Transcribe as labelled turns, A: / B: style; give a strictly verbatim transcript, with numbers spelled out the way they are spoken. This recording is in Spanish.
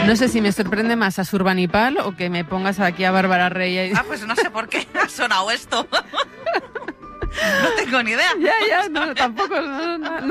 A: No sé si me sorprende más a Surbanipal o que me pongas aquí a Bárbara Rey.
B: Ah, pues no sé por qué ha sonado esto. No tengo ni idea.
A: Ya, ya, no, tampoco. No, no, no.